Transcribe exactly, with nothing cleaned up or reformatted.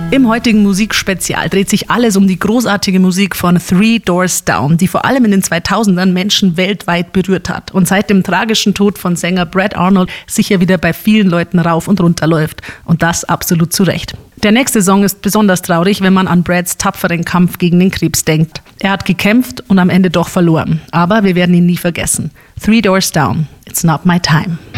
Im heutigen Musikspezial dreht sich alles um die großartige Musik von Three Doors Down, die vor allem in den zweitausendern Menschen weltweit berührt hat und seit dem tragischen Tod von Sänger Brad Arnold sicher wieder bei vielen Leuten rauf und runter läuft. Und das absolut zu Recht. Der nächste Song ist besonders traurig, wenn man an Brads tapferen Kampf gegen den Krebs denkt. Er hat gekämpft und am Ende doch verloren. Aber wir werden ihn nie vergessen. Three Doors Down, It's Not My Time.